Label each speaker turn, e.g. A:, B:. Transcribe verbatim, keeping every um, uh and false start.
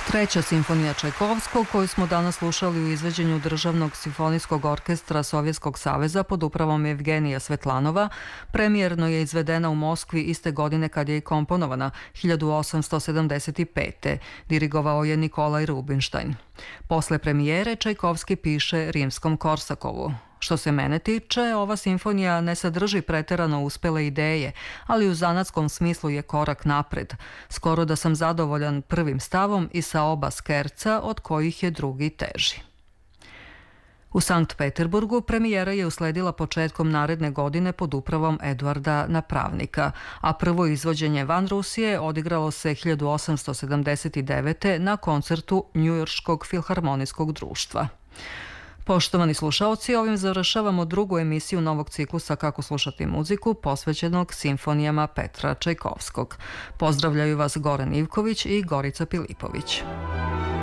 A: Treća simfonija Čajkovskog, koju smo danas slušali u izvođenju Državnog simfonijskog orkestra Sovjetskog saveza pod upravom Evgenija Svetlanova, premijerno je izvedena u Moskvi iste godine kad je i komponovana, hiljadu osamsto sedamdeset pete. Dirigovao je Nikolaj Rubinštajn. Posle premijere Čajkovski piše Rimskom Korsakovu: Što se mene tiče, ova simfonija ne sadrži preterano uspele ideje, ali u zanatskom smislu je korak napred. Skoro da sam zadovoljan prvim stavom i sa oba skerca, od kojih je drugi teži. U Sankt Peterburgu premijera je usledila početkom naredne godine pod upravom Eduarda Napravnika, a prvo izvođenje van Rusije odigralo se hiljadu osamsto sedamdeset devete. na koncertu Njujorškog filharmonijskog društva. Poštovani slušaoci, ovim završavamo drugu emisiju novog ciklusa Kako slušati muziku, posvećenog simfonijama Petra Čajkovskog. Pozdravljaju vas Goran Ivković i Gorica Pilipović.